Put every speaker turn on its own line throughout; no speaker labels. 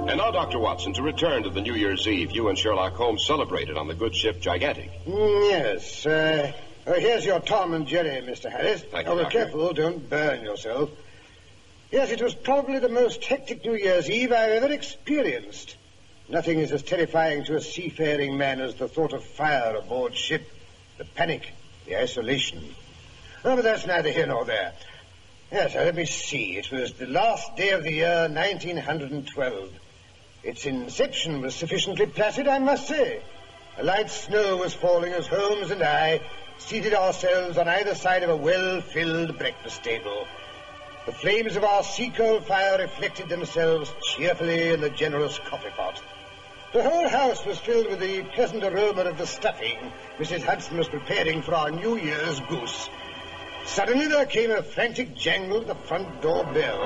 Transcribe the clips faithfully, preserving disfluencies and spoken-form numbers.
And now, Doctor Watson, to return to the New Year's Eve you and Sherlock Holmes celebrated on the good ship Gigantic.
Mm, yes. Uh, oh, here's your Tom and Jerry, Mister Harris.
Thank you,
oh, be
Doctor.
careful, don't burn yourself. Yes, it was probably the most hectic New Year's Eve I've ever experienced. Nothing is as terrifying to a seafaring man as the thought of fire aboard ship, the panic, the isolation. Oh, but that's neither here nor there. Yes, now let me see. It was the last day of the year, nineteen twelve. Its inception was sufficiently placid, I must say. A light snow was falling as Holmes and I seated ourselves on either side of a well-filled breakfast table. The flames of our sea-coal fire reflected themselves cheerfully in the generous coffee pot. The whole house was filled with the pleasant aroma of the stuffing Missus Hudson was preparing for our New Year's goose. Suddenly there came a frantic jangle at the front door bell.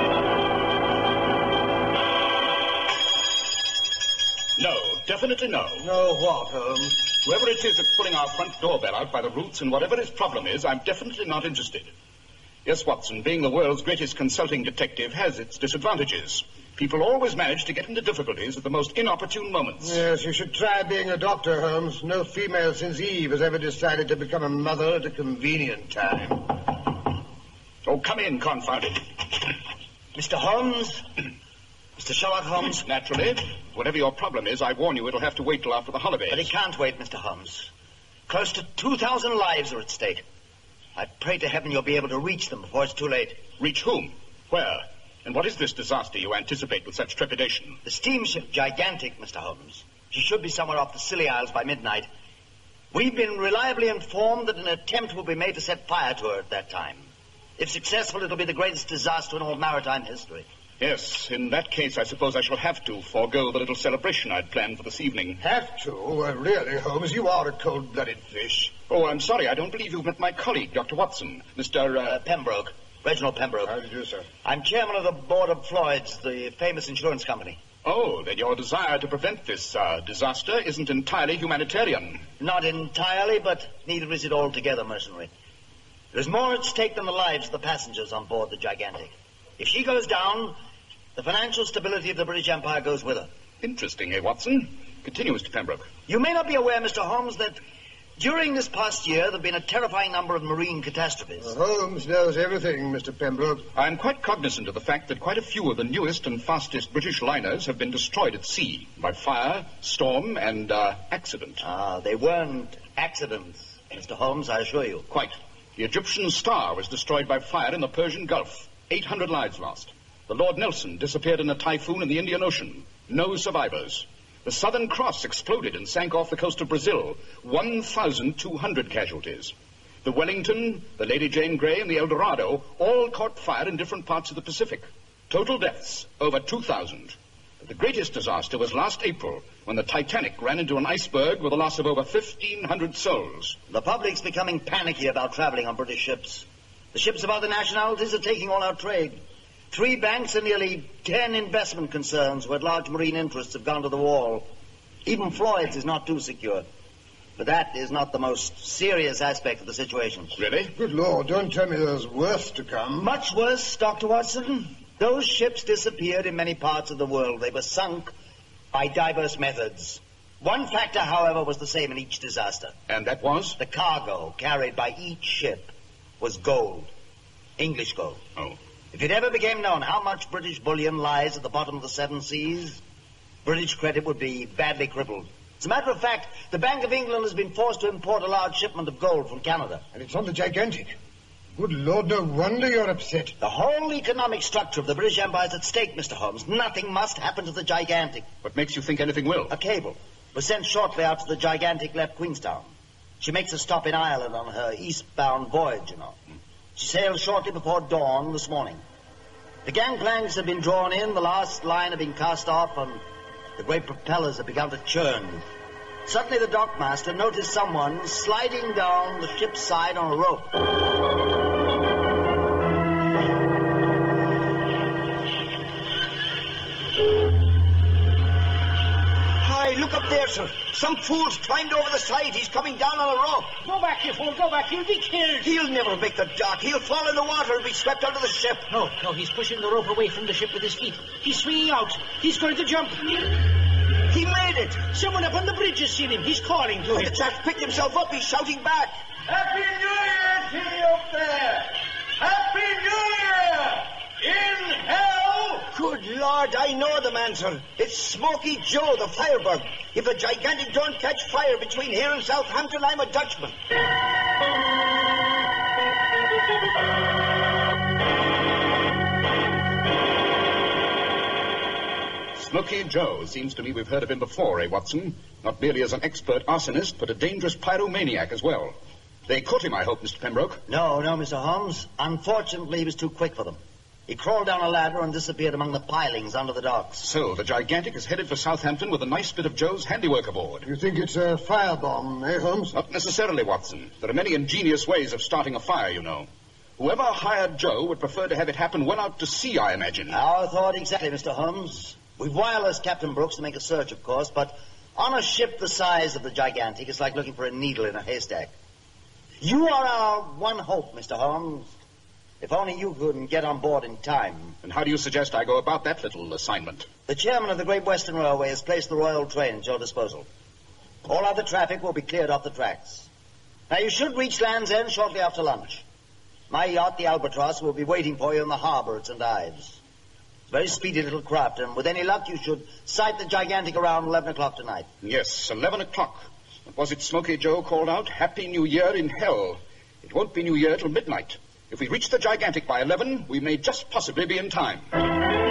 No, definitely no.
No what, Holmes?
Whoever it is that's pulling our front doorbell out by the roots and whatever his problem is, I'm definitely not interested. Yes, Watson, being the world's greatest consulting detective has its disadvantages. People always manage to get into difficulties at the most inopportune moments.
Yes, you should try being a doctor, Holmes. No female since Eve has ever decided to become a mother at a convenient time.
Oh, come in, confound it.
Mister Holmes? Mister Sherlock Holmes?
Naturally. Whatever your problem is, I warn you it'll have to wait till after the holidays.
But it can't wait, Mister Holmes. Close to two thousand lives are at stake. I pray to heaven you'll be able to reach them before it's too late.
Reach whom? Where? And what is this disaster you anticipate with such trepidation?
The steamship Gigantic, Mister Holmes. She should be somewhere off the Scilly Isles by midnight. We've been reliably informed that an attempt will be made to set fire to her at that time. If successful, it'll be the greatest disaster in all maritime history.
Yes, in that case, I suppose I shall have to forego the little celebration I'd planned for this evening.
Have to? Well, really, Holmes, you are a cold-blooded fish.
Oh, I'm sorry. I don't believe you've met my colleague, Doctor Watson. Mister Uh...
Uh, Pembroke. Reginald Pembroke.
How do you do, sir?
I'm chairman of the board of Floyd's, the famous insurance company.
Oh, then your desire to prevent this uh, disaster isn't entirely humanitarian.
Not entirely, but neither is it altogether mercenary. There's more at stake than the lives of the passengers on board the Gigantic. If she goes down, the financial stability of the British Empire goes with her.
Interesting, eh, Watson? Continue, Mister Pembroke.
You may not be aware, Mister Holmes, that during this past year there have been a terrifying number of marine catastrophes.
Uh, Holmes knows everything, Mister Pembroke.
I'm quite cognizant of the fact that quite a few of the newest and fastest British liners have been destroyed at sea by fire, storm, and uh, accident.
Ah, they weren't accidents, Mister Holmes, I assure you.
Quite. The Egyptian Star was destroyed by fire in the Persian Gulf. eight hundred lives lost. The Lord Nelson disappeared in a typhoon in the Indian Ocean. No survivors. The Southern Cross exploded and sank off the coast of Brazil. one thousand two hundred casualties. The Wellington, the Lady Jane Grey, and the El Dorado all caught fire in different parts of the Pacific. Total deaths, over two thousand. But the greatest disaster was last April, when the Titanic ran into an iceberg with a loss of over fifteen hundred souls.
The public's becoming panicky about traveling on British ships. The ships of other nationalities are taking all our trade. Three banks and nearly ten investment concerns who had large marine interests have gone to the wall. Even Floyd's is not too secure. But that is not the most serious aspect of the situation.
Really?
Good Lord, don't tell me there's worse to come.
Much worse, Doctor Watson. Those ships disappeared in many parts of the world. They were sunk by diverse methods. One factor, however, was the same in each disaster.
And that was?
The cargo carried by each ship was gold. English gold.
Oh.
If it ever became known how much British bullion lies at the bottom of the seven seas, British credit would be badly crippled. As a matter of fact, the Bank of England has been forced to import a large shipment of gold from Canada.
And it's on the Gigantic. Good Lord, no wonder you're upset.
The whole economic structure of the British Empire is at stake, Mister Holmes. Nothing must happen to the Gigantic.
What makes you think anything will?
A cable was sent shortly after the Gigantic left Queenstown. She makes a stop in Ireland on her eastbound voyage, you know. She sailed shortly before dawn this morning. The gangplanks have been drawn in, the last line have been cast off, and the great propellers have begun to churn. Suddenly the dockmaster noticed someone sliding down the ship's side on a rope.
Hi, look up
there, sir. Some fool's climbed over the side. He's coming down on a rope.
Go back, you fool. Go back. You'll be killed.
He'll never make the dock. He'll fall in the water and be swept under the ship.
No, no, he's pushing the rope away from the ship with his feet. He's swinging out. He's going to jump.
He made it.
Someone up on the bridge has seen him. He's calling to
The
him.
chap picked himself up. He's shouting back.
Happy New Year to you up there! Happy New Year! In hell!
Good Lord, I know the man, sir. It's Smoky Joe, the firebug. If the gigantic don't catch fire between here and Southampton, I'm a Dutchman.
Smoky Joe. Seems to me we've heard of him before, eh, Watson? Not merely as an expert arsonist, but a dangerous pyromaniac as well. They caught him, I hope, Mister Pembroke.
No, no, Mister Holmes. Unfortunately, he was too quick for them. He crawled down a ladder and disappeared among the pilings under the docks.
So, the gigantic is headed for Southampton with a nice bit of Joe's handiwork aboard.
You think it's a firebomb, eh, Holmes?
Not necessarily, Watson. There are many ingenious ways of starting a fire, you know. Whoever hired Joe would prefer to have it happen well out to sea, I imagine.
Our thought exactly, Mister Holmes. We've wirelessed Captain Brooks to make a search, of course, but on a ship the size of the gigantic, it's like looking for a needle in a haystack. You are our one hope, Mister Holmes. If only you could get on board in time.
And how do you suggest I go about that little assignment?
The chairman of the Great Western Railway has placed the Royal train at your disposal. All other traffic will be cleared off the tracks. Now, you should reach Land's End shortly after lunch. My yacht, the Albatross, will be waiting for you in the harbor at Saint Ives. It's a very speedy little craft, and with any luck, you should sight the gigantic around eleven o'clock tonight.
Yes, eleven o'clock. But was it Smoky Joe called out, Happy New Year in hell? It won't be New Year till midnight. If we reach the gigantic by eleven, we may just possibly be in time.